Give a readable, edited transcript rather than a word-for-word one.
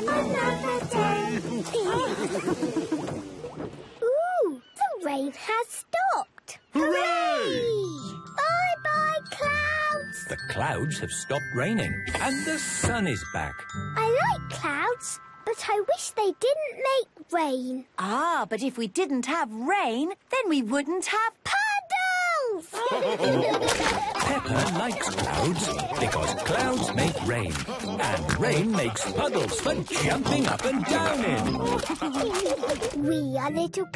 Another day. Ooh, the rain has stopped. Hooray! Bye-bye, clouds. The clouds have stopped raining and the sun is back. I like clouds, but I wish they didn't make rain. Ah, but if we didn't have rain, then we wouldn't have puddles! Peppa likes clouds because clouds make rain. And rain makes puddles for jumping up and down in. We are little